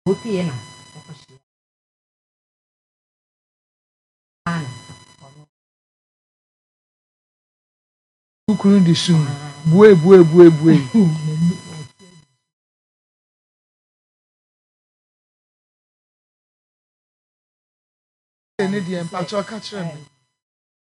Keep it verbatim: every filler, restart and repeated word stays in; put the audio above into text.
Okay na. Ukuru di sum. Bue bue bue bue. Ene di empacho ka kire me.